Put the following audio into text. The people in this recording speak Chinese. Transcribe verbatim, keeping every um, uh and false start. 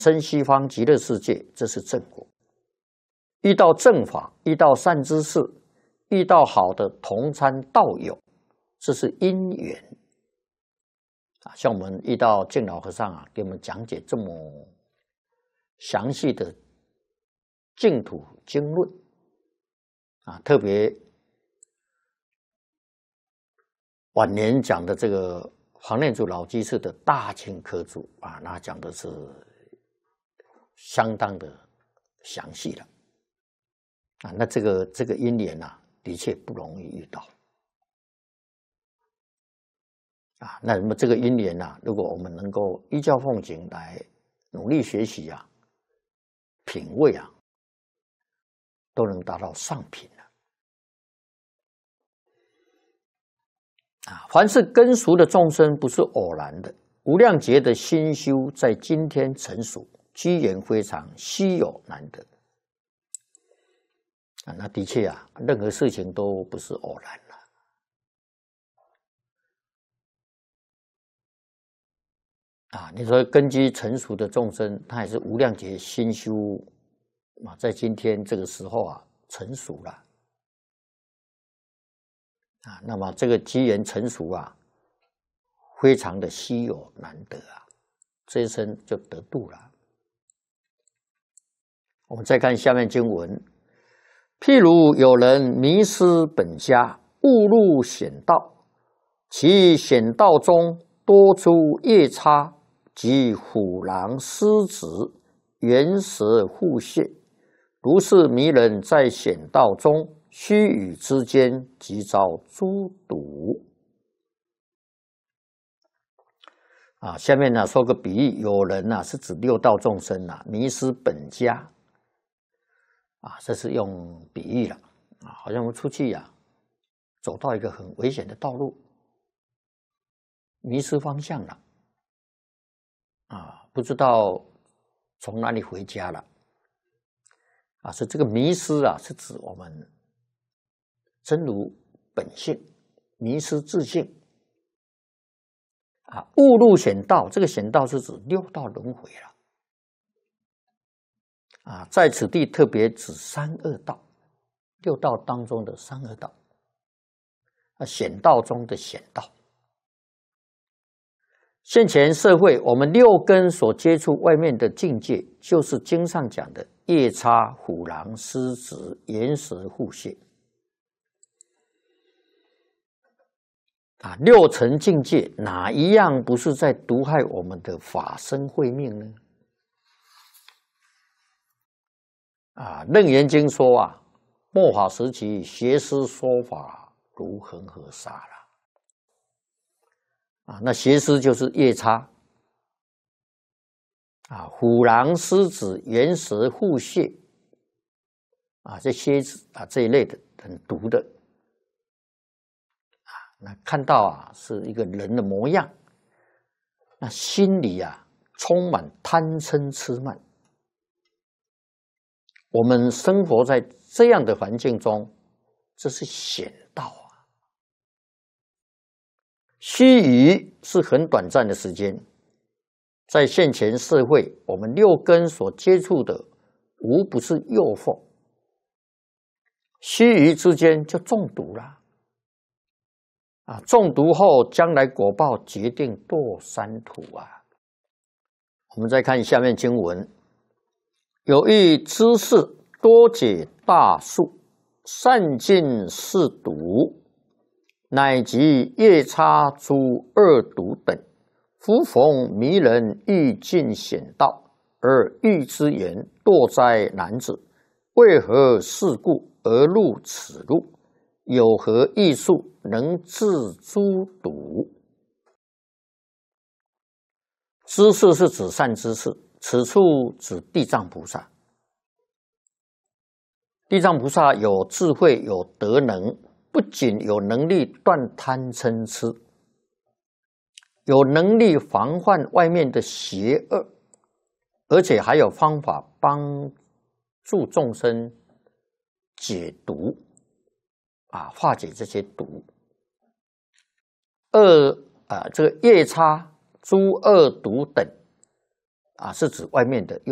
生西方极乐世界，这是正果；遇到正法，遇到善知识，遇到好的同参道友，这是因缘啊。像我们遇到净老和尚啊，给我们讲解这么详细的净土经论啊，特别晚年讲的这个黄念祖老居士的大清科注啊，那讲的是相当的详细了啊。那这个这个因缘啊，的确不容易遇到啊。那么这个因缘啊，如果我们能够依教奉行来努力学习啊，品味啊，都能达到上品了啊。凡是根熟的众生，不是偶然的。无量劫的心修在今天成熟，机缘非常稀有难得啊。那的确啊，任何事情都不是偶然了啊。你说根基成熟的众生，他也是无量劫心修啊，在今天这个时候啊，成熟了啊。那么这个机缘成熟啊，非常的稀有难得啊，这一生就得度了。我们再看下面经文：譬如有人迷失本家，误入险道，其险道中多出夜叉及虎狼狮子、猿蛇蝮蠍，如是迷人在险道中，须臾之间即遭诸毒。啊，下面呢说个比喻，有人呢、啊、是指六道众生啊，迷失本家啊，这是用比喻了啊，好像我们出去呀、啊，走到一个很危险的道路，迷失方向了啊，不知道从哪里回家了啊，是这个迷失啊，是指我们真如本性，迷失自性。啊，误入险道，这个险道是指六道轮回了。啊，在此地特别指三恶道，六道当中的三恶道，啊，险道中的险道。现前社会，我们六根所接触外面的境界，就是经上讲的夜叉、虎狼、狮子、猿蛇、蝮蠍。啊，六尘境界哪一样不是在毒害我们的法身慧命呢？啊，《楞严经》说啊，末法时期邪师说法如恒河沙了。啊，那邪师就是夜叉，啊，虎狼、狮子、猿蛇、蝮蠍，啊，这蝎子啊这一类的很毒的。那看到啊，是一个人的模样，那心里啊充满贪嗔痴慢。我们生活在这样的环境中，这是险道啊。须臾是很短暂的时间，在现前社会，我们六根所接触的，无不是诱惑，须臾之间就中毒了。啊，中毒后将来果报决定堕三途啊！我们再看下面经文：有一知识多解大术，善尽四毒，乃及夜叉、诸恶毒等。夫逢迷人欲尽险道，而欲之言堕灾难止。为何是故而入此路？有何异术能治诸毒？知识是指善知识，此处指地藏菩萨。地藏菩萨有智慧，有德能，不仅有能力断贪嗔痴，有能力防范外面的邪恶，而且还有方法帮助众生解毒。啊，化解这些毒。恶啊，这个夜叉、诸恶毒等啊，是指外面的。